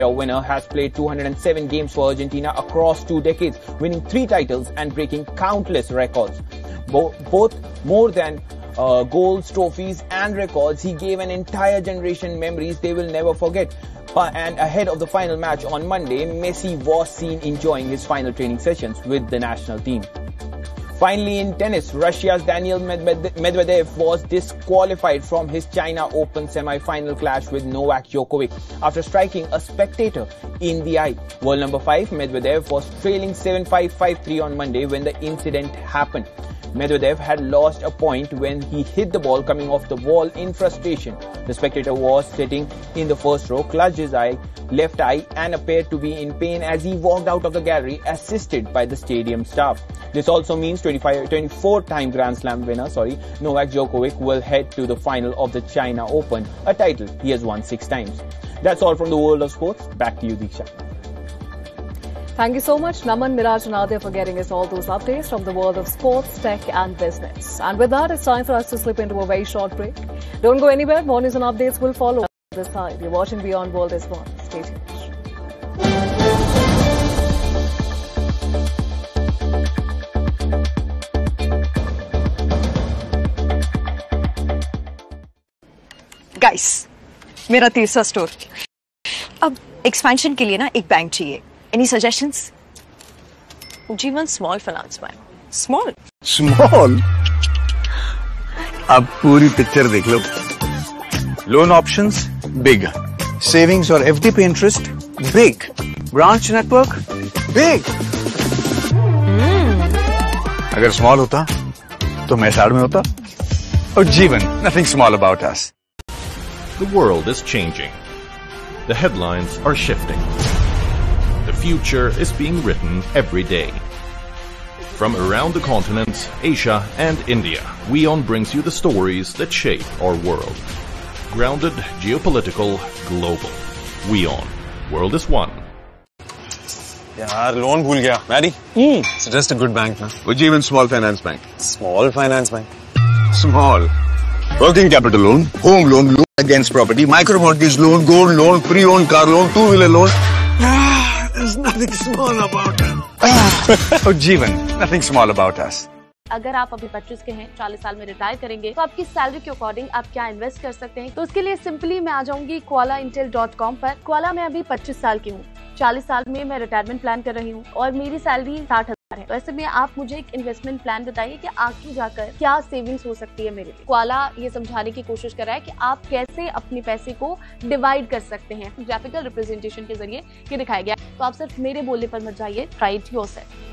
winner has played 207 games for Argentina across 2 decades, winning 3 titles and breaking countless records. Both more than goals, trophies and records, he gave an entire generation memories they will never forget. And ahead of the final match on Monday, Messi was seen enjoying his final training sessions with the national team. Finally, in tennis, Russia's Daniil Medvedev was disqualified from his China Open semi-final clash with Novak Djokovic after striking a spectator in the eye. World number 5, Medvedev was trailing 7-5, 5-3 on Monday when the incident happened. Medvedev had lost a point when he hit the ball coming off the wall in frustration. The spectator was sitting in the first row, clutched his left eye and appeared to be in pain as he walked out of the gallery, assisted by the stadium staff. This also means 24-time Grand Slam winner, Novak Djokovic will head to the final of the China Open, a title he has won 6 times. That's all from the world of sports. Back to you, Diksha. Thank you so much, Naman, Miraj and Adya, for getting us all those updates from the world of sports, tech and business. And with that, it's time for us to slip into a very short break. Don't go anywhere. More news and updates will follow this time. You're watching Beyond World is One. Stay tuned. Guys, मेरा तीसरा store. अब expansion के लिए ना एक bank चाहिए। Any suggestions? Ujjivan Small Finance Bank. Small? Small? अब पूरी पिक्चर देख लो। Loan options big. Savings और FD पे interest big. Branch network big. अगर small होता तो मैं साड़ में होता। Ujjivan, nothing small about us. The world is changing. The headlines are shifting. The future is being written every day. From around the continents, Asia and India, WION brings you the stories that shape our world. Grounded, geopolitical, global. WION. World is one. यार loan भूल गया। Mary, suggest a good bank ना। Ujjivan Small Finance Bank. Small Finance Bank. Small. Working capital loan, home loan, loan against property, micro mortgage loan, gold loan, pre-owned car loan, two-wheeler loan. There's nothing small about us. Ujjivan, nothing small about us. अगर आप अभी 25 के हैं, 40 साल में retire करेंगे, तो आपकी सैलरी के अकॉर्डिंग आप क्या इन्वेस्ट कर सकते हैं? तो उसके लिए सिंपली मैं आ जाऊंगी koalaintel.com पर। कोआला में अभी 25 साल की हूँ, 40 साल में मैं रिटायरमेंट प्लान कर रही हूँ और मेरी सैलरी 60,000 है। तो ऐसे में आप मुझे एक इन्वेस्टमेंट प्लान बताइए कि आगे जाकर क्या सेविंग्स हो सकती है मेरे लिए। कोआला ये समझाने की कोशिश कर रहा है कि आप कैसे अपने पैसे को डिवाइड कर सकते हैं। ग्राफिकल रिप्रेजेंटेशन के जरिए ये दिखाया गया। तो आप सिर्फ मेरे बोलने पर मत जाइए, ट्राई इट योरसेल्फ।